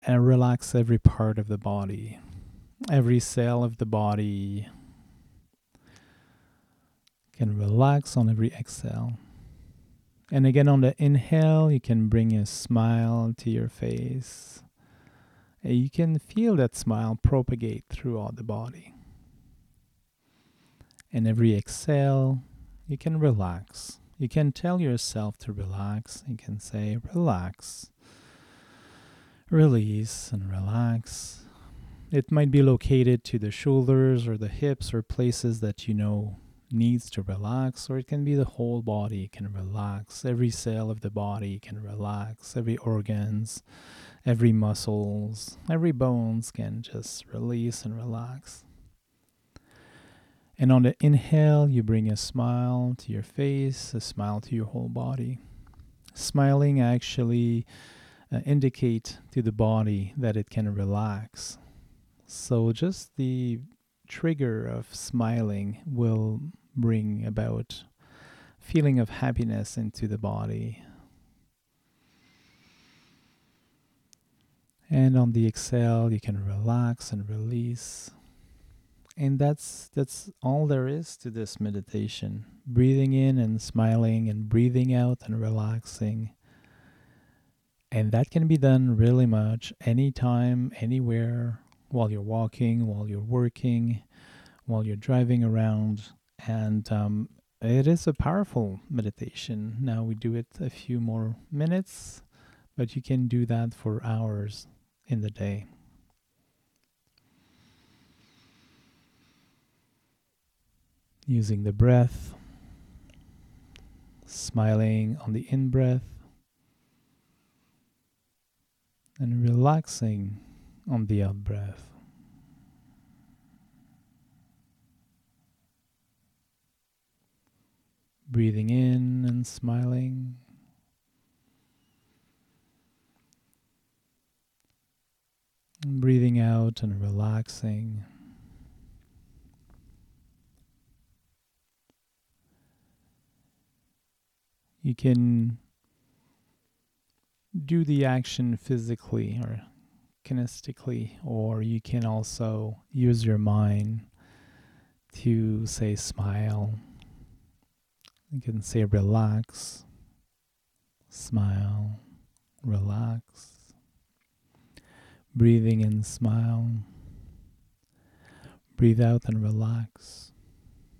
and relax every part of the body. Every cell of the body can relax on every exhale. And again, on the inhale, you can bring a smile to your face. And you can feel that smile propagate throughout the body. And every exhale, you can relax. You can tell yourself to relax. You can say, relax, release, and relax. It might be located to the shoulders or the hips or places that you know needs to relax, or it can be the whole body can relax. Every cell of the body can relax. Every organs, every muscles, every bones can just release and relax. And on the inhale, you bring a smile to your face, a smile to your whole body. Smiling actually indicate to the body that it can relax. So just the trigger of smiling will bring about feeling of happiness into the body. And on the exhale, you can relax and release. And that's all there is to this meditation. Breathing in and smiling and breathing out and relaxing. And that can be done really much anytime, anywhere, while you're walking, while you're working, while you're driving around. And it is a powerful meditation. Now we do it a few more minutes, but you can do that for hours in the day. Using the breath, smiling on the in-breath, and relaxing on the out-breath. Breathing in and smiling. And breathing out and relaxing. You can do the action physically or kinestically, or you can also use your mind to say smile. You can say relax, smile, relax. Breathing in, smile. Breathe out and relax.